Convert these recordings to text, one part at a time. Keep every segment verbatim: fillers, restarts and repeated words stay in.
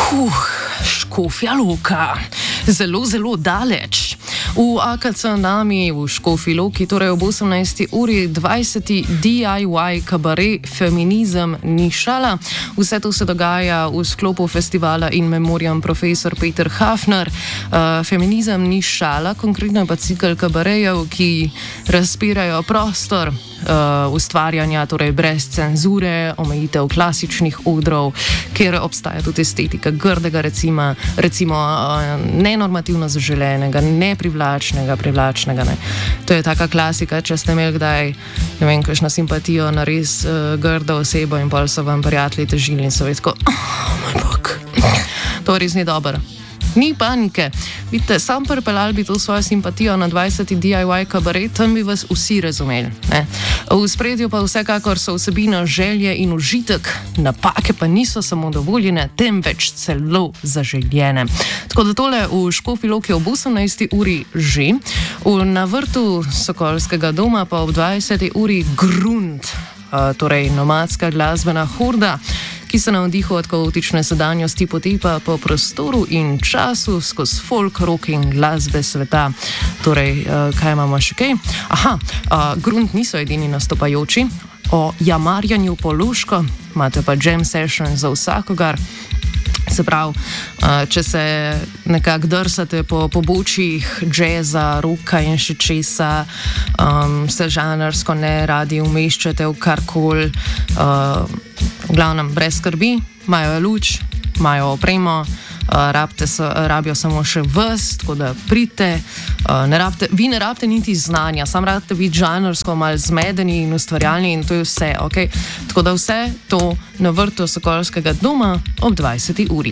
Huh, Škofja Loka. Zelo, zelo daleč. V A K C Nami v Škofji Loki, torej ob osemnajsti uri dvajseti D I Y kabaret Feminizem ni šala. Vse to se dogaja v sklopu festivala In Memoriam Profesor Peter Hafner. Uh, Feminizem ni šala, konkretno pa cikl kabarejev, ki razpirajo prostor uh, ustvarjanja, torej brez cenzure, omejitev klasičnih odrov, kjer obstaja tudi estetika grdega, recimo, recimo uh, nenormativno zaželenega, neprivlačnega, privlačnega. Ne. To je taka klasika, če ste imeli kdaj, ne vem, kakšno simpatijo na res uh, grdo osebo in pol so vam prijatelji težili in so vedko, oh, moj bog, to res ni dobro. Ni panike. Vidite, sam pripeljal bi to svojo simpatijo na dvajseti D I Y kabaret, tam bi vas vsi razumeli. Ne? V spredju pa vsekakor so vsebina želje in užitek, napake pa niso samo dovoljene, temveč celo zaželjene. Tako da tole v Škofji Loki ob osemnajsti uri že, v, na vrtu Sokolskega doma pa ob dvajseti uri Grunt, uh, torej nomadska glasbena horda, ki se na vdihu od kaotične sedanjosti potepa po prostoru in času skozi folk, rock in glasbe sveta. Torej, uh, kaj imamo še kaj? Aha, uh, Grunt niso edini nastopajoči. O jamarjanju po luško imate pa jam session za vsakogar. Se pravi, uh, če se nekako drsate po pobočjih džeza, roka in še česa, um, se žanrsko ne radi umeščate v karkoli, uh, v glavnem brez skrbi, imajo luč, imajo opremo, uh, rabite so, rabijo samo še vas, tako da pridite, uh, ne rabite, vi ne rabite niti znanja, sam rabite biti žanrsko malo zmedeni in ustvarjalni in to je vse, ok? Tako da vse to na vrtu Sokolskega doma ob dvajseti uri.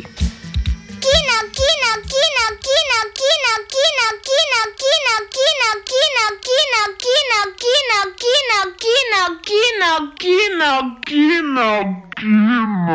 Kino, kino, kino, kino, kino, kino, kino, kino, kino, kino, kino, kino, kino, kino, kino, kino, kino, kino, kino.